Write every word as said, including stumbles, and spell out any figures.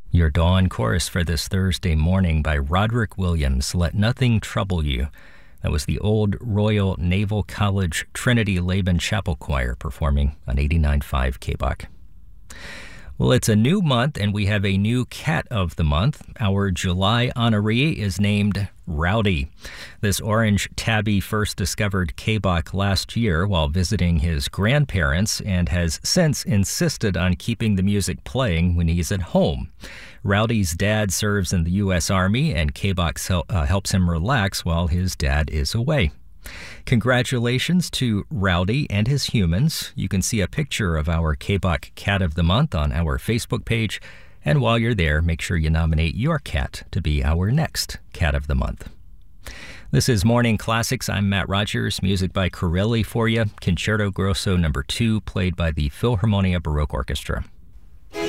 Your dawn chorus for this Thursday morning by Roderick Williams, Let Nothing Trouble You. That was the Old Royal Naval College Trinity Laban Chapel Choir performing on eighty-nine point five K B O C. Well, it's a new month, and we have a new cat of the month. Our July honoree is named Rowdy. This orange tabby first discovered K B O C last year while visiting his grandparents and has since insisted on keeping the music playing when he's at home. Rowdy's dad serves in the U S Army, and K B O C hel- uh, helps him relax while his dad is away. Congratulations to Rowdy and his humans. You can see a picture of our K B O C Cat of the Month on our Facebook page. And while you're there, make sure you nominate your cat to be our next Cat of the Month. This is Morning Classics. I'm Matt Rogers. Music by Corelli for you. Concerto Grosso number two, played by the Philharmonia Baroque Orchestra.